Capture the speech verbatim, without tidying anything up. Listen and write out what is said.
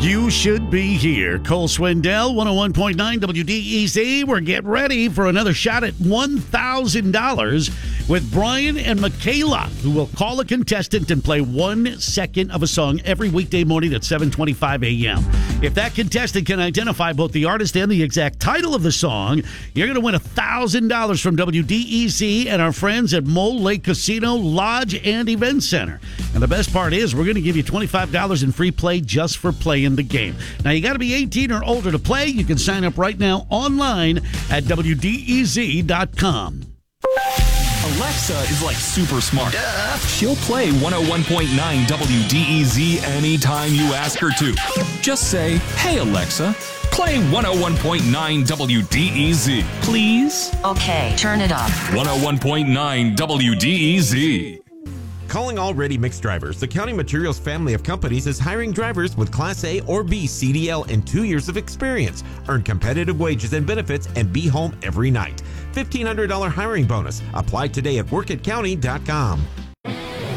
You should be here. Cole Swindell, one oh one point nine W D E Z. We're getting ready for another shot at one thousand dollars with Brian and Michaela, who will call a contestant and play one second of a song every weekday morning at seven twenty-five a.m. If that contestant can identify both the artist and the exact title of the song, you're going to win one thousand dollars from W D E Z and our friends at Mole Lake Casino, Lodge, and Event Center. And the best part is we're going to give you twenty-five dollars in free play just for playing the game. Now, you got to be eighteen or older to play. You can sign up right now online at W D E Z dot com. Alexa is like super smart. Duh. She'll play one oh one point nine W D E Z anytime you ask her to. Just say, "Hey Alexa, play one oh one point nine W D E Z, please." Okay, turn it up. one oh one point nine W D E Z. Calling all ready mix drivers. The County Materials family of companies is hiring drivers with Class A or B C D L and two years of experience. Earn competitive wages and benefits and be home every night. fifteen hundred dollars hiring bonus. Apply today at work at county dot com.